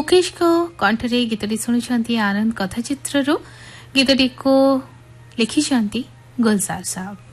मुकेश को कंठरे गीतटी शुणुंट आनंद कथाचित्र गीतटी को लिखिं गुलजार साहब।